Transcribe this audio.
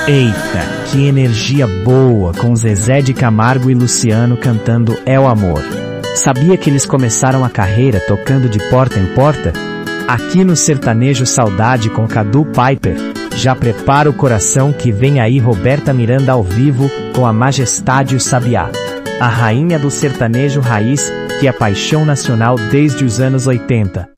Eita, que energia boa com Zezé de Camargo e Luciano cantando É o Amor. Sabia que eles começaram a carreira tocando de porta em porta? Aqui no Sertanejo Saudade com Cadu Piper, já prepara o coração que vem aí Roberta Miranda ao vivo com a Majestade o Sabiá. A rainha do sertanejo raiz, que é paixão nacional desde os anos 80.